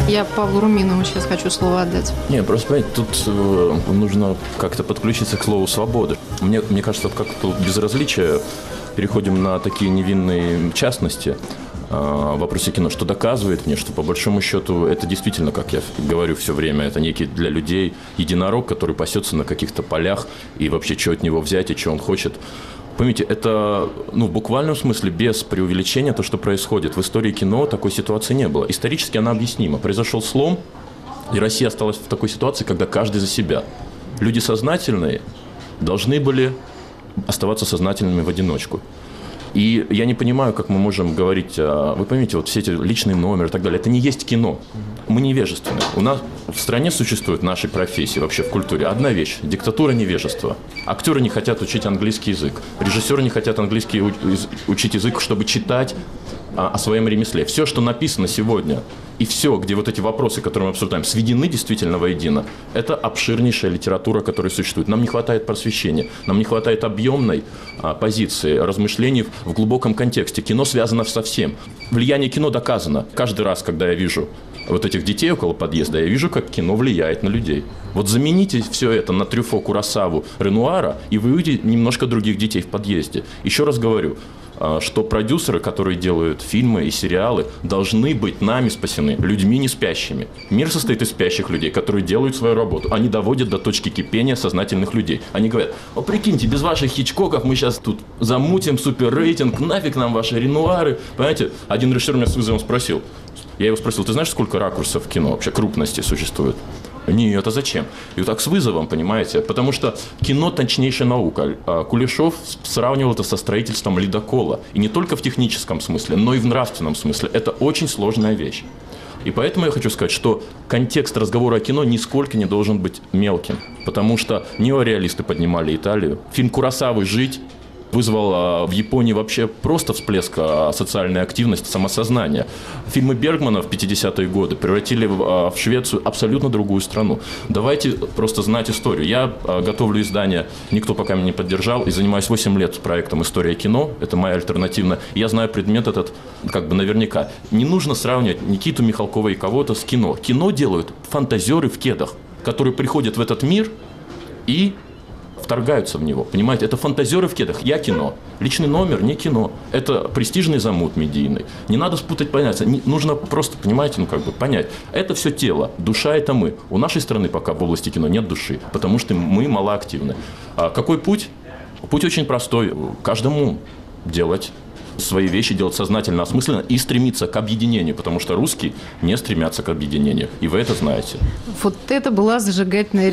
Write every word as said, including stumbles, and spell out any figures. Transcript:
Я Павлу Руминову сейчас хочу слово отдать. Не, просто, понимаете, тут э, нужно как-то подключиться к слову «свобода». Мне, мне кажется, как-то безразличие переходим на такие невинные частности э, в вопросе кино, что доказывает мне, что по большому счету это действительно, как я говорю все время, это некий для людей единорог, который пасется на каких-то полях, и вообще что от него взять и что он хочет. Поймите, это, ну, в буквальном смысле, без преувеличения, то, что происходит. В истории кино такой ситуации не было. Исторически она объяснима. Произошел слом, и Россия осталась в такой ситуации, когда каждый за себя. Люди сознательные должны были оставаться сознательными в одиночку. И я не понимаю, как мы можем говорить, вы поймите, вот все эти личные номеры и так далее, это не есть кино. Мы невежественны. У нас в стране существует в нашей профессии, вообще в культуре, одна вещь – диктатура невежества. Актеры не хотят учить английский язык, режиссеры не хотят английский учить язык, чтобы читать о своем ремесле. Все, что написано сегодня, и все, где вот эти вопросы, которые мы обсуждаем, сведены действительно воедино, это обширнейшая литература, которая существует. Нам не хватает просвещения, нам не хватает объемной а, позиции, размышлений в глубоком контексте. Кино связано со всем. Влияние кино доказано. Каждый раз, когда я вижу вот этих детей около подъезда, я вижу, как кино влияет на людей. Вот замените все это на Трюфо, Куросаву, Ренуара, и вы увидите немножко других детей в подъезде. Еще раз говорю, что продюсеры, которые делают фильмы и сериалы, должны быть нами спасены, людьми не спящими. Мир состоит из спящих людей, которые делают свою работу. Они доводят до точки кипения сознательных людей. Они говорят: о, прикиньте, без ваших Хичкоков мы сейчас тут замутим суперрейтинг, нафиг нам ваши Ренуары. Понимаете, один режиссер меня с вызовом спросил. Я его спросил: ты знаешь, сколько ракурсов в кино вообще крупности существует? Нет, а зачем? И вот так с вызовом, понимаете? Потому что кино – точнейшая наука. Кулешов сравнивал это со строительством ледокола. И не только в техническом смысле, но и в нравственном смысле. Это очень сложная вещь. И поэтому я хочу сказать, что контекст разговора о кино нисколько не должен быть мелким. Потому что неореалисты поднимали Италию. Фильм Куросавы «Жить» вызвал в Японии вообще просто всплеск социальной активности, самосознания. Фильмы Бергмана в пятидесятые годы превратили в Швецию абсолютно другую страну. Давайте просто знать историю. Я готовлю издание, никто пока меня не поддержал, и занимаюсь восемь лет проектом «История кино». Это моя альтернативная. Я знаю предмет этот как бы наверняка. Не нужно сравнивать Никиту Михалкова и кого-то с кино. Кино делают фантазеры в кедах, которые приходят в этот мир и вторгаются в него, понимаете? Это фантазеры в кедах. Я кино. Личный номер не кино. Это престижный замут медийный. Не надо спутать понятия. Не, нужно просто, понимаете, ну как бы понять. Это все тело. Душа – это мы. У нашей страны пока в области кино нет души, потому что мы малоактивны. А какой путь? Путь очень простой. Каждому делать свои вещи, делать сознательно, осмысленно и стремиться к объединению, потому что русские не стремятся к объединению. И вы это знаете. Вот это была зажигательная